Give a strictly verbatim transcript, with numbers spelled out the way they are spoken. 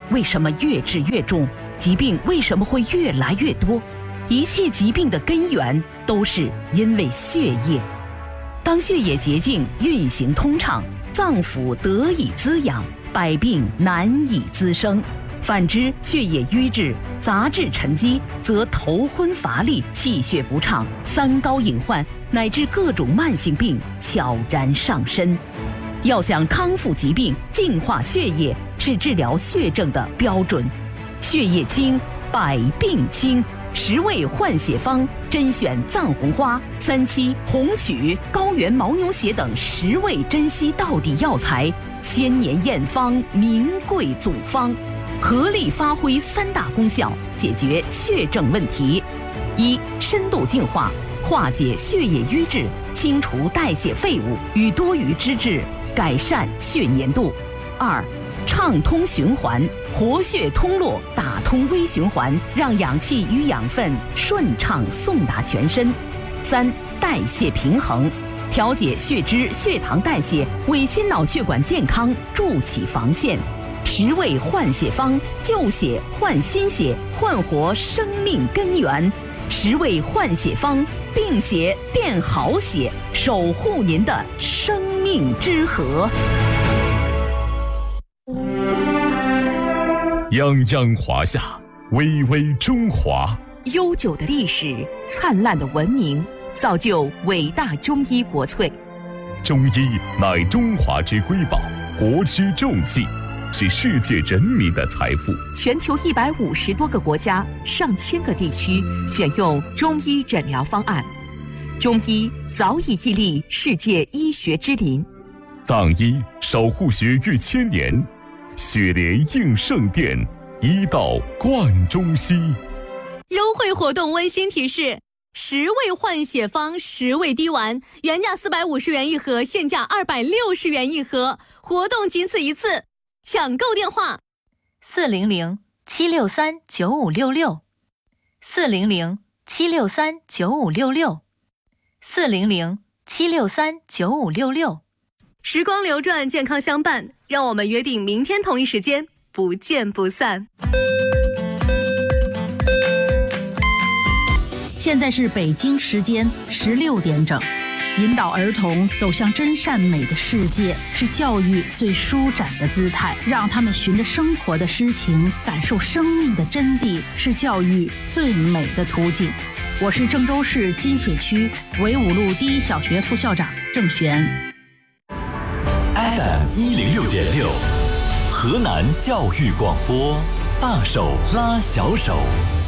为什么越治越重？疾病为什么会越来越多？一切疾病的根源都是因为血液。当血液洁净、运行通畅，脏腑得以滋养，百病难以滋生。反之，血液瘀滞、杂质沉积，则头昏乏力、气血不畅、三高隐患乃至各种慢性病悄然上身。要想康复疾病、净化血液，是治疗血症的标准。血液清，百病清。十味换血方甄选藏红花、三七、红曲、高原牦牛血等十味珍稀道地药材，千年验方，名贵组方，合力发挥三大功效，解决血症问题：一、深度净化，化解血液瘀滞，清除代谢废物与多余脂质，改善血粘度；二、畅通循环，活血通络，打通微循环，让氧气与养分顺畅送达全身；三、代谢平衡，调节血脂、血糖代谢，为心脑血管健康筑起防线。十味换血方，救血换新血，焕活生命根源。十味换血方，病血变好血，守护您的生命之河。 泱泱华夏，巍巍中华。 悠久的历史，灿烂的文明，造就伟大中医国粹。 中医乃中华之瑰宝，国之重器，是世界人民的财富。 全球一百五十多个国家、上千个地区选用中医诊疗方案，中医早已屹立世界医学之林。 藏医守护血域千年，血联应圣殿，医道贯中西。 优惠活动温馨提示：十味换血方十味滴丸，原价四百五十元一盒，现价二百六十元一盒，活动仅此一次，抢购电话： 四零零七六三九五六六，四零零七六三九五六六，四零零七六三九五六六。 时光流转，健康相伴，让我们约定明天同一时间不见不散。 现在是北京时间十六点整。引导儿童走向真善美的世界，是教育最舒展的姿态。让他们循着生活的诗情，感受生命的真谛，是教育最美的途径。我是郑州市金水区纬五路第一小学副校长郑璇。 F M 一零六点六，河南教育广播，大手拉小手。